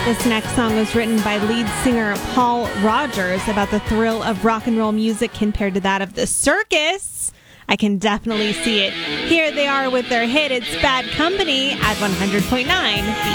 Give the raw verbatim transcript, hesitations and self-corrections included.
This next song was written by lead singer Paul Rogers about the thrill of rock and roll music compared to that of the circus. I can definitely see it. Here they are with their hit, It's Bad Company, at one hundred point nine